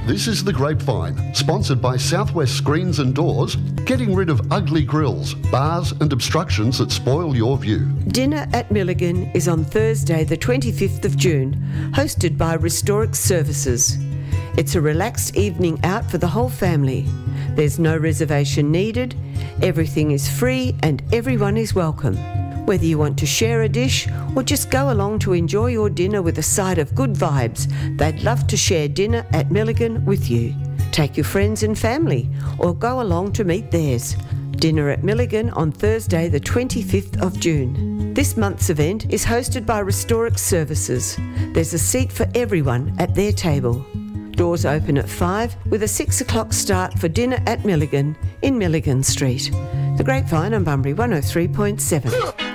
This is The Grapevine, sponsored by Southwest Screens and Doors, getting rid of ugly grills, bars and obstructions that spoil your view. Dinner at Milligan is on Thursday the 25th of June, hosted by Restoric Services. It's a relaxed evening out for the whole family. There's no reservation needed, everything is free and everyone is welcome. Whether you want to share a dish or just go along to enjoy your dinner with a side of good vibes, they'd love to share dinner at Milligan with you. Take your friends and family or go along to meet theirs. Dinner at Milligan on Thursday the 25th of June. This month's event is hosted by Restoric Services. There's a seat for everyone at their table. Doors open at 5 with a 6 o'clock start for dinner at Milligan in Milligan Street. The Grapevine on Bunbury 103.7.